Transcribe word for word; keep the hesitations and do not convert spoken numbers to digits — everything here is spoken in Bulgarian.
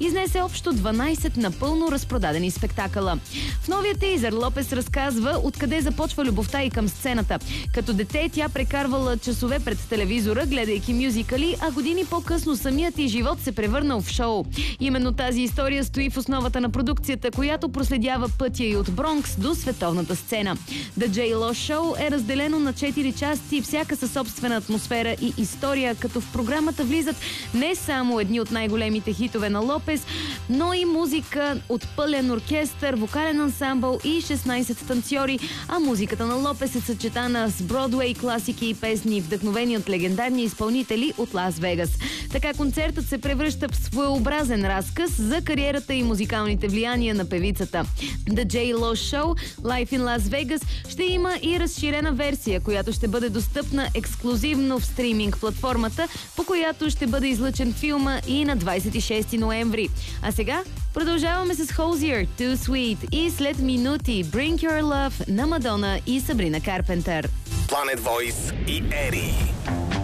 изнесе общо дванайсет напълно разпродадени спектакъла. В новия тизър Лопес разказва откъде започва любовта и към сцената. Като дете тя прекарвала часове пред телевизора, гледайки мюзикали, а години по-късно самият и живот се превърнал в шоу. Именно тази история стои в основата на продукцията, която проследява пътя и от Бронкс до световната сцена. The J-Lo Show е разделено на четири части, всяка със собствена атмосфера и история, като в програмата влизат не само едни от най-големите хитове на Лопес, но и музика от пълен оркестър, вокален ансамбъл и шестнайсет танцори, а музиката на Лопес е съчетана с Бродуей класики и песни, вдъхновени от легендарни изпълнители от Лас Вегас. Така концертът се превръща в своеобразен разказ за кариерата и музикалните влияния на певицата. The J-Lo Show Live in Las Vegas ще има и разширена версия, която ще бъде достъпна ексклюзивно в стриминг платформата, по която ще бъде излъчен филма и на двайсет и шести ноември. А сега продължаваме с Hozier, Too Sweet и след минути Bring Your Love на Мадона и Сабрина Карпентър. Planet Voice и Ери.